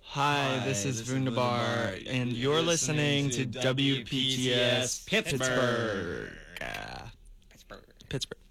Hi, this is Wunderbar, and you're listening to WPTS Pittsburgh. Pittsburgh.